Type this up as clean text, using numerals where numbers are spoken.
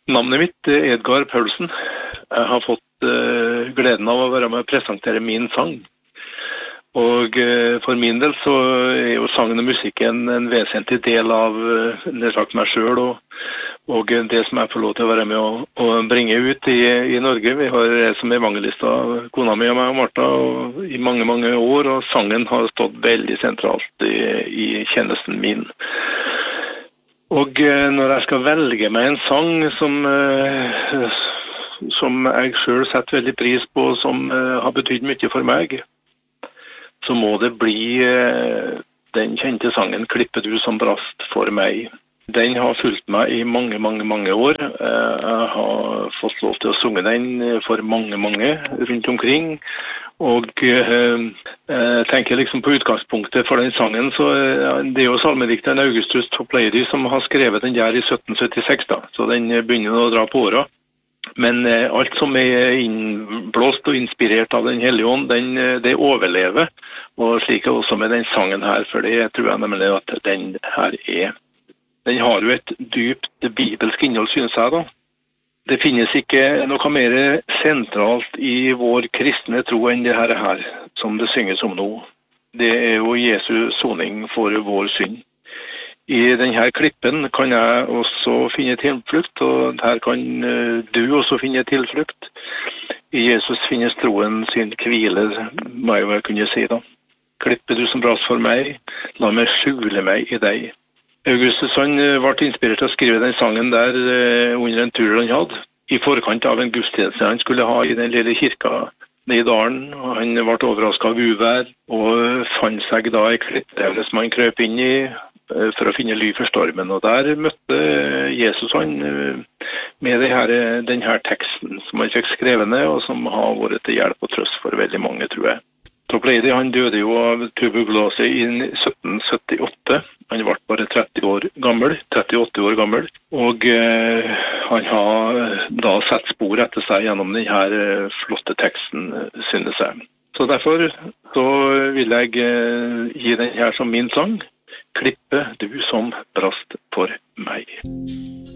Navnet mitt er Edgar Paulsen. Jeg har fått gleden av å være med og presentere min sang. Og for min del så er jo sangen og musikken en vesentlig del av meg selv og det som jeg får lov til å være med og bringe ut i Norge. Vi har som evangelister, kona mi og meg og Martha, i mange, mange år, og sangen har stått veldig sentralt i tjenesten min. Og når jeg skal velge meg en sang som jeg selv setter veldig pris på, som har betydd mye for meg, så må det bli den kjente sangen «Klippe du som brast for meg». Den har fulgt meg i mange, mange, mange år. Jeg har fått lov til å synge den for mange, mange rundt omkring. Og jeg tenker liksom på utgangspunktet for den sangen, så det er jo salmedikteren Augustus Toplady som har skrevet den der i 1776 da, så den begynner å dra på året. Men alt som er innblåst og inspirert av den hellige ånd, det overlever, og slik er det også med den sangen her, for det tror jeg nemlig at den her er. Den har jo et dypt bibelsk innhold, synes jeg da. Det finnes ikke noe mer sentralt i vår kristne tro enn det her, som det synges om nå. Det er jo Jesu soning for vår synd. I denne klippen kan jeg også finne tilflukt, og her kan du også finne tilflukt. I Jesus finnes troen sin hvile, må jeg vel kunne si da. Klippe du som brast for meg, la meg skjule meg i deg. Augustus han ble inspirert til å skrive den sangen der under en tur han hadde, i forkant av en gudstjeneste han skulle ha i den lille kirka nede i dalen. Han ble overrasket av uvær, og fant seg da i klippe som han krøp inn i, for å finne ly for stormen. Og der møtte Jesus han med denne teksten som han fikk skrevet ned, og som har vært til hjelp og trøst for veldig mange, tror jeg. Toplady han døde jo av tuberkulose i 1778. Han ble bare 38 år gammel, og han har da sett spor etter seg gjennom denne flotte teksten, synes jeg. Så derfor så vil jeg gi den her som min sang, «Klippe du som brast for meg».